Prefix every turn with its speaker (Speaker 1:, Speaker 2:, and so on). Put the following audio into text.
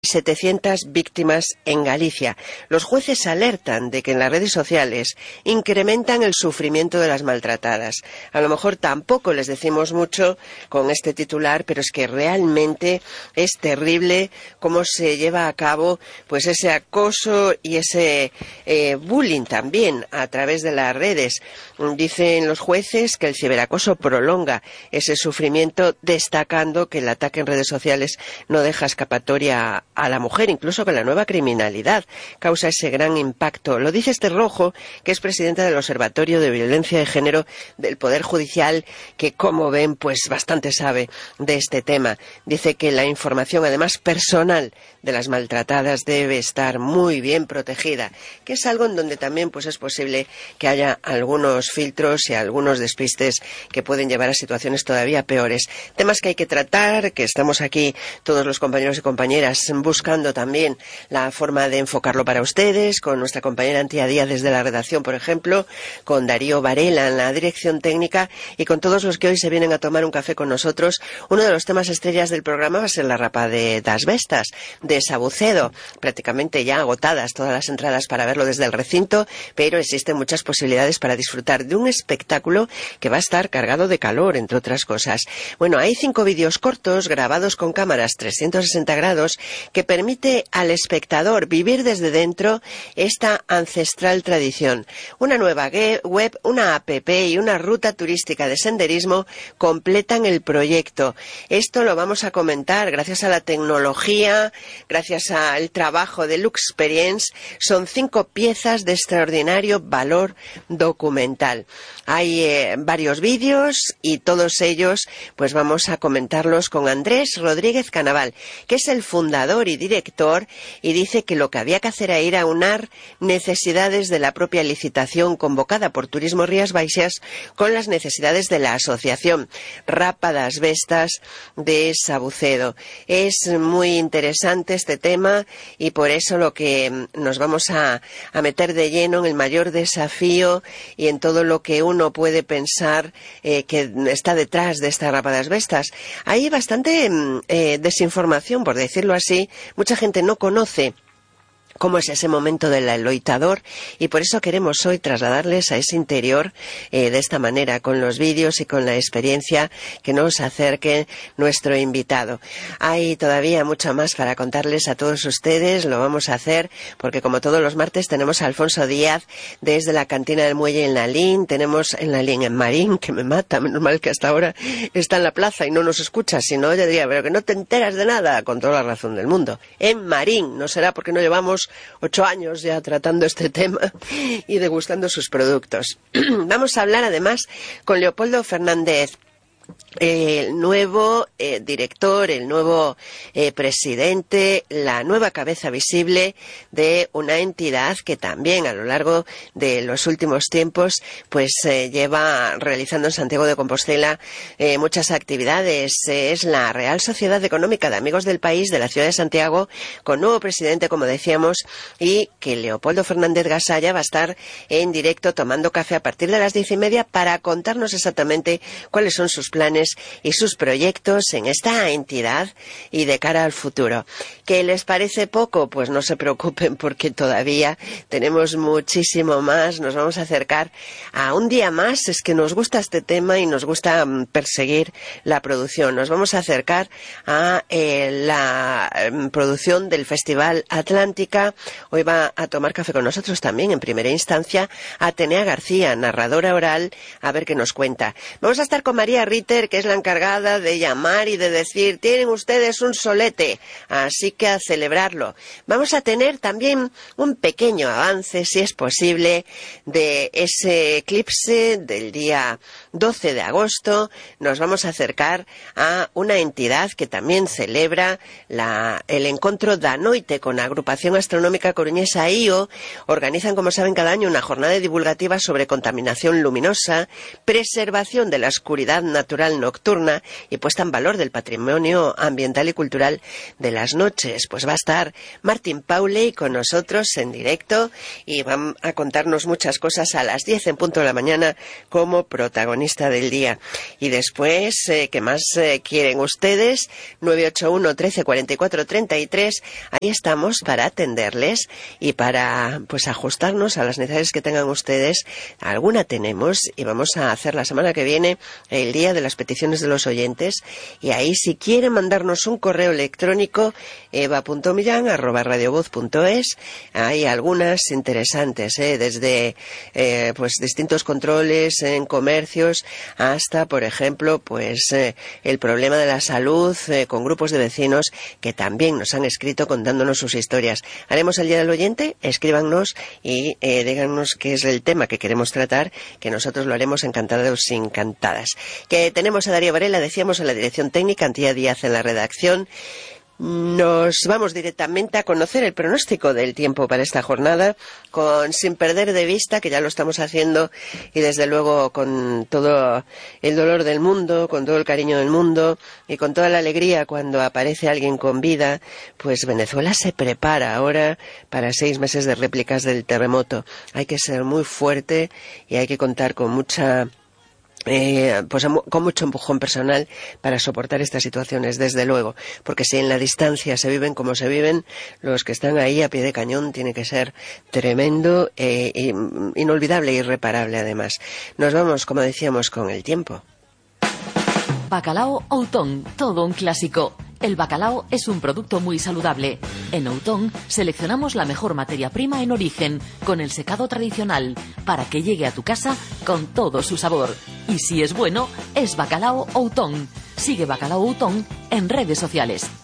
Speaker 1: 700 víctimas en Galicia. Los jueces alertan de que en las redes sociales incrementan el sufrimiento de las maltratadas. A lo mejor tampoco les decimos mucho con este titular, pero es que realmente es terrible cómo se lleva a cabo pues ese acoso y ese bullying también a través de las redes. Dicen los jueces que el ciberacoso prolonga ese sufrimiento, destacando que el ataque en redes sociales no deja escapatoria a la mujer, incluso con la nueva criminalidad causa ese gran impacto. Lo dice Esther Rojo, que es presidenta del Observatorio de Violencia de Género del Poder Judicial, que, como ven, pues bastante sabe de este tema. Dice que la información, además personal, de las maltratadas debe estar muy bien protegida, que es algo en donde también pues es posible que haya algunos filtros y algunos despistes que pueden llevar a situaciones todavía peores. Temas que hay que tratar, que estamos aquí todos los compañeros y compañeras buscando también la forma de enfocarlo para ustedes, con nuestra compañera Antía Díaz desde la redacción, por ejemplo, con Darío Varela en la dirección técnica y con todos los que hoy se vienen a tomar un café con nosotros. Uno de los temas estrellas del programa va a ser la rapa de Das Vestas, de Sabucedo, prácticamente ya agotadas todas las entradas para verlo desde el recinto, pero existen muchas posibilidades para disfrutar de un espectáculo que va a estar cargado de calor, entre otras cosas. Bueno, hay 5 vídeos cortos grabados con cámaras 360 grados que permite al espectador vivir desde dentro esta ancestral tradición. Una nueva web, una app y una ruta turística de senderismo completan el proyecto. Esto lo vamos a comentar gracias a la tecnología, gracias al trabajo de Luxperience. Son 5 piezas de extraordinario valor documental. Hay varios vídeos y todos ellos pues vamos a comentarlos con Andrés Rodríguez Canaval, que es el fundador y director, y dice que lo que había que hacer era aunar necesidades de la propia licitación convocada por Turismo Rías Baixas con las necesidades de la asociación Rapa das Vestas de Sabucedo. Es muy interesante este tema y por eso lo que nos vamos a meter de lleno en el mayor desafío y en todo lo que uno puede pensar que está detrás de esta Rapa das Vestas. Hay bastante desinformación, por decirlo así. Mucha gente no conoce cómo es ese momento del loitador y por eso queremos hoy trasladarles a ese interior de esta manera, con los vídeos y con la experiencia que nos acerque nuestro invitado. Hay todavía mucho más para contarles a todos ustedes, lo vamos a hacer porque como todos los martes tenemos a Alfonso Díaz desde la cantina del Muelle en Lalín, tenemos en Lalín en Marín, que me mata, menos mal que hasta ahora está en la plaza y no nos escucha, si no yo diría, pero que no te enteras de nada, con toda la razón del mundo. En Marín, no será porque no llevamos 8 años ya tratando este tema y degustando sus productos. Vamos a hablar además con Leopoldo Fernández, el nuevo director, el nuevo presidente, la nueva cabeza visible de una entidad que también a lo largo de los últimos tiempos pues lleva realizando en Santiago de Compostela muchas actividades. Es la Real Sociedad Económica de Amigos del País de la ciudad de Santiago, con nuevo presidente, como decíamos, y que Leopoldo Fernández Gasalla va a estar en directo tomando café a partir de las 10:30 para contarnos exactamente cuáles son sus planes y sus proyectos en esta entidad y de cara al futuro. ¿Qué les parece poco? Pues no se preocupen porque todavía tenemos muchísimo más. Nos vamos a acercar a un día más. Es que nos gusta este tema y nos gusta perseguir la producción. Nos vamos a acercar a la producción del Festival Atlántica. Hoy va a tomar café con nosotros también en primera instancia Atenea García, narradora oral, a ver qué nos cuenta. Vamos a estar con María Ritter, que es la encargada de llamar y de decir, tienen ustedes un solete, así que a celebrarlo. Vamos a tener también un pequeño avance, si es posible, de ese eclipse del día 12 de agosto. Nos vamos a acercar a una entidad que también celebra el encuentro da Noite con la agrupación astronómica coruñesa IO. Organizan, como saben, cada año una jornada divulgativa sobre contaminación luminosa, preservación de la oscuridad natural natural nocturna y puesta en valor del patrimonio ambiental y cultural de las noches. Pues va a estar Martín Pauley con nosotros en directo y van a contarnos muchas cosas a las 10 en punto de la mañana como protagonista del día. Y después, ¿qué más quieren ustedes? 981 13 44 33. Ahí estamos para atenderles y para pues ajustarnos a las necesidades que tengan ustedes. Alguna tenemos y vamos a hacer la semana que viene el día de las peticiones de los oyentes. Y ahí, si quieren mandarnos un correo electrónico, eva.millán@radiovoz.es. Hay algunas interesantes, desde pues distintos controles en comercios hasta, por ejemplo, pues el problema de la salud con grupos de vecinos que también nos han escrito contándonos sus historias. Haremos el día del oyente, escríbanos y díganos qué es el tema que queremos tratar, que nosotros lo haremos encantados y encantadas. Que tenemos a Darío Varela, decíamos, en la dirección técnica, Antía Díaz en la redacción. Nos vamos directamente a conocer el pronóstico del tiempo para esta jornada, sin perder de vista, que ya lo estamos haciendo, y desde luego con todo el dolor del mundo, con todo el cariño del mundo y con toda la alegría cuando aparece alguien con vida, pues Venezuela se prepara ahora para 6 meses de réplicas del terremoto. Hay que ser muy fuerte y hay que contar con con mucho empujón personal para soportar estas situaciones, desde luego, porque si en la distancia se viven como se viven, los que están ahí a pie de cañón tiene que ser tremendo, inolvidable e irreparable además. Nos vamos, como decíamos, con el tiempo.
Speaker 2: Bacalao Outón, todo un clásico. El bacalao es un producto muy saludable. En Outón seleccionamos la mejor materia prima en origen, con el secado tradicional, para que llegue a tu casa con todo su sabor. Y si es bueno, es Bacalao Outón. Sigue Bacalao Outón en redes sociales.